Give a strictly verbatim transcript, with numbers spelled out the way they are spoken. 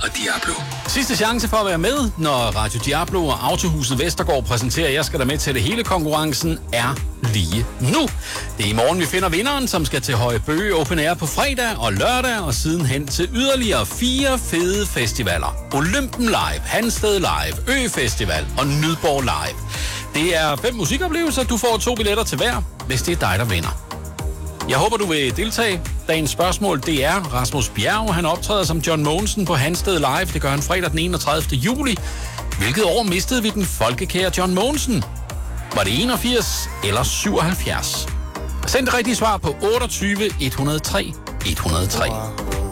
Diablo. Sidste chance for at være med, når Radio Diablo og Autohuset Vestergaard præsenterer Jeg skal da med til det hele konkurrencen, er lige nu. Det er i morgen, vi finder vinderen, som skal til Høje Bøge Open Air på fredag og lørdag, og sidenhen til yderligere fire fede festivaler. Olympen Live, Hansted Live, Ø Festival og Nydborg Live. Det er fem musikoplevelser. Du får to billetter til hver, hvis det er dig, der vinder. Jeg håber, du vil deltage. Dagens spørgsmål, det er Rasmus Bjerg. Han optræder som John Mogensen på Hansted Live. Det gør han fredag den enogtredivte juli. Hvilket år mistede vi den folkekære John Mogensen? Var det enogfirs eller syvoghalvfjerds? Send det rigtige svar på otteogtyve et hundrede og tre et hundrede og tre.